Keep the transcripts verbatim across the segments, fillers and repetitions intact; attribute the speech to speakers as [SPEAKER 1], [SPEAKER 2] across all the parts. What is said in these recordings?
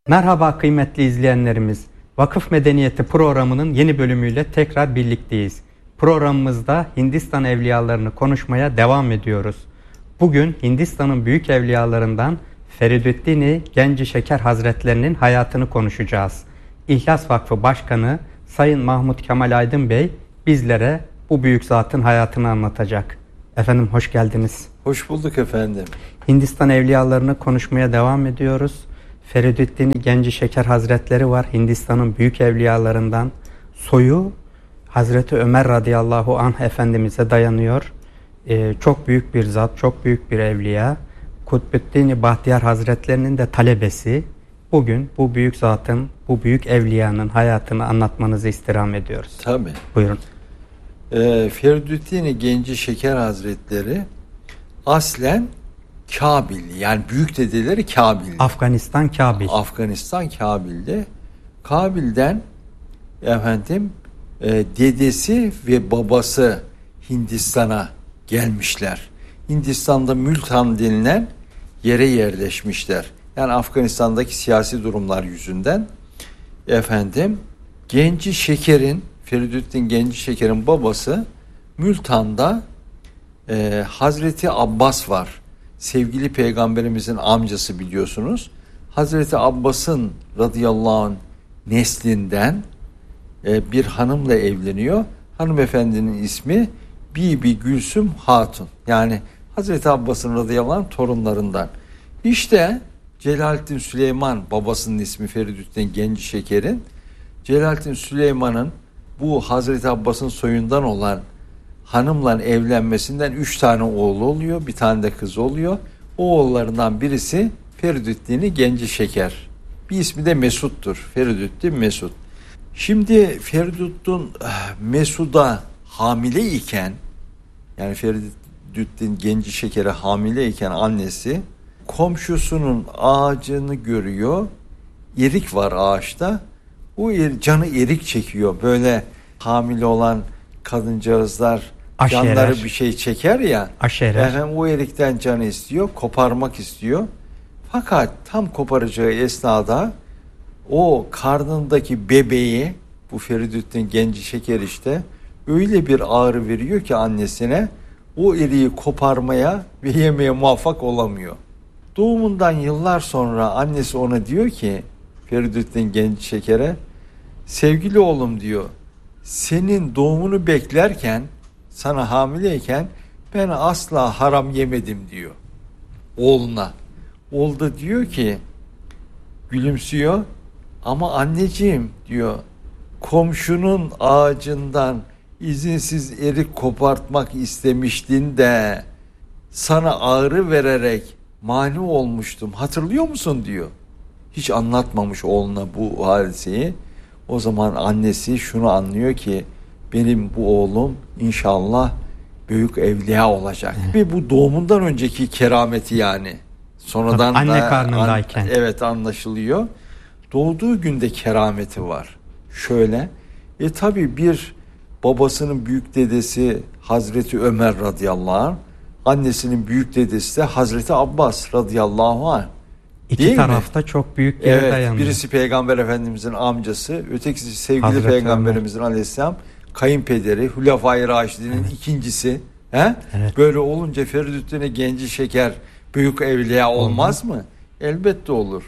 [SPEAKER 1] Merhaba kıymetli izleyenlerimiz. Vakıf Medeniyeti programının yeni bölümüyle tekrar birlikteyiz. Programımızda Hindistan evliyalarını konuşmaya devam ediyoruz. Bugün Hindistan'ın büyük evliyalarından Feridüddin Genci Şeker Hazretlerinin hayatını konuşacağız. İhlas Vakfı Başkanı Sayın Mahmut Kemal Aydın Bey bizlere bu büyük zatın hayatını anlatacak. Efendim hoş geldiniz.
[SPEAKER 2] Hoş bulduk efendim.
[SPEAKER 1] Hindistan evliyalarını konuşmaya devam ediyoruz. Feridüddin Genci Şeker Hazretleri var. Hindistan'ın büyük evliyalarından. Soyu Hazreti Ömer radıyallahu anh Efendimiz'e dayanıyor. Ee, çok büyük bir zat, çok büyük bir evliya. Kutbuddin Bahtiyar Hazretlerinin de talebesi. Bugün bu büyük zatın, bu büyük evliyanın hayatını anlatmanızı istirham ediyoruz.
[SPEAKER 2] Tabii.
[SPEAKER 1] Buyurun.
[SPEAKER 2] Ee, Feridüddin Genci Şeker Hazretleri aslen Kabil, yani büyük dedeleri Kabil'de.
[SPEAKER 1] Afganistan Kabil.
[SPEAKER 2] Afganistan Kabil'de. Kabil'den efendim e, dedesi ve babası Hindistan'a gelmişler. Hindistan'da Mültan denilen yere yerleşmişler. Yani Afganistan'daki siyasi durumlar yüzünden efendim Genci Şeker'in Feridüddin Genci Şeker'in babası Mültan'da e, Hazreti Abbas var. Sevgili Peygamberimizin amcası biliyorsunuz. Hazreti Abbas'ın radıyallahu anh neslinden e, bir hanımla evleniyor. Hanımefendinin ismi Bibi Gülsüm Hatun. Yani Hazreti Abbas'ın radıyallahu anh torunlarından. İşte Celalettin Süleyman, babasının ismi Feridüddin Genci Şeker'in. Celalettin Süleyman'ın bu Hazreti Abbas'ın soyundan olan hanımla evlenmesinden üç tane oğlu oluyor. Bir tane de kız oluyor. O oğullarından birisi Feridüddin Genci Şeker. Bir ismi de Mesut'tur. Feridüddin Mesut. Şimdi Feridüddin Mesud'a hamile iken, yani Feridüddin Genci Şeker'e hamile iken annesi komşusunun ağacını görüyor. Erik var ağaçta. O canı erik çekiyor. Böyle hamile olan kadıncağızlar
[SPEAKER 1] Aşerer.
[SPEAKER 2] canları bir şey çeker ya.
[SPEAKER 1] Aşerer.
[SPEAKER 2] Efendim, o erikten canı istiyor. Koparmak istiyor. Fakat tam koparacağı esnada o karnındaki bebeği, bu Feridüddin Genci Şeker işte, öyle bir ağrı veriyor ki annesine, o eriği koparmaya ve yemeye muvaffak olamıyor. Doğumundan yıllar sonra annesi ona diyor ki, Feridüddin Genci Şeker'e, sevgili oğlum diyor, senin doğumunu beklerken, sana hamileyken ben asla haram yemedim diyor oğluna. Oğul da diyor ki, gülümsüyor, ama anneciğim diyor, komşunun ağacından izinsiz erik kopartmak istemiştin de sana ağrı vererek mani olmuştum, hatırlıyor musun diyor. Hiç anlatmamış oğluna bu hadiseyi. O zaman annesi şunu anlıyor ki, benim bu oğlum inşallah büyük evliya olacak. Ve bu doğumundan önceki kerameti yani. Sonradan
[SPEAKER 1] anne
[SPEAKER 2] da
[SPEAKER 1] karnındayken.
[SPEAKER 2] An, evet anlaşılıyor. Doğduğu günde kerameti var. Şöyle, e tabi bir babasının büyük dedesi Hazreti Ömer radıyallahu anh, annesinin büyük dedesi de Hazreti Abbas radıyallahu anh.
[SPEAKER 1] İki
[SPEAKER 2] Değil
[SPEAKER 1] tarafta
[SPEAKER 2] mi?
[SPEAKER 1] çok büyük yere
[SPEAKER 2] Evet,
[SPEAKER 1] dayanıyor.
[SPEAKER 2] birisi Peygamber Efendimizin amcası, ötekisi sevgili
[SPEAKER 1] Hazreti
[SPEAKER 2] Peygamberimizin Ömer aleyhisselam kayınpederi, Hulefai Raşidinin evet. ikincisi. He? Evet. Böyle olunca Feridüddin Genci Şeker büyük evliya olmaz mı? Elbette olur.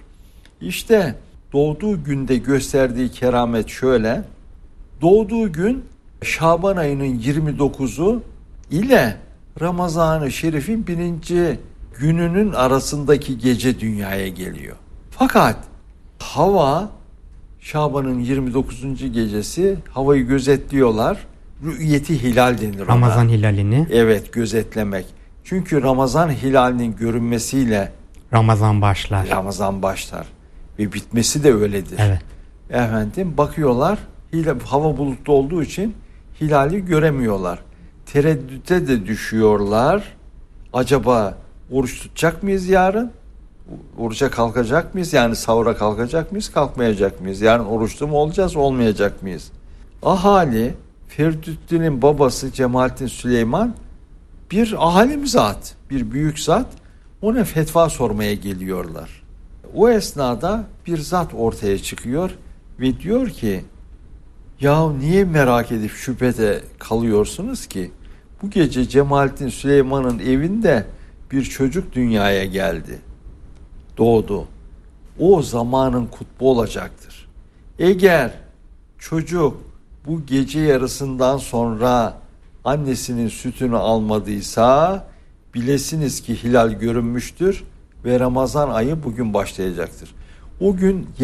[SPEAKER 2] İşte doğduğu günde gösterdiği keramet şöyle. Doğduğu gün Şaban ayının yirmi dokuzu ile Ramazan-ı Şerif'in birinci gününün arasındaki gece dünyaya geliyor. Fakat hava, Şaban'ın yirmi dokuzuncu gecesi havayı gözetliyorlar. Rü'yeti hilal denir ona.
[SPEAKER 1] Ramazan hilalini.
[SPEAKER 2] Evet, gözetlemek. Çünkü Ramazan hilalinin görünmesiyle
[SPEAKER 1] Ramazan başlar.
[SPEAKER 2] Ramazan başlar. Ve bitmesi de öyledir.
[SPEAKER 1] Evet.
[SPEAKER 2] Efendim bakıyorlar, hilal, hava bulutlu olduğu için hilali göremiyorlar. Tereddüte de düşüyorlar. Acaba oruç tutacak mıyız yarın? Oruca kalkacak mıyız? Yani sahura kalkacak mıyız? Kalkmayacak mıyız? Yarın oruçlu mu olacağız? Olmayacak mıyız? Ahali, Feridüddin'in babası Cemalettin Süleyman bir alim zat, bir büyük zat, ona fetva sormaya geliyorlar. o esnada bir zat ortaya çıkıyor ve diyor ki ya niye merak edip şüphede kalıyorsunuz ki? Bu gece Cemalettin Süleyman'ın evinde bir çocuk dünyaya geldi. Doğdu. O zamanın kutbu olacaktır. Eğer çocuk bu gece yarısından sonra annesinin sütünü almadıysa bilesiniz ki hilal görünmüştür ve Ramazan ayı bugün başlayacaktır. O gün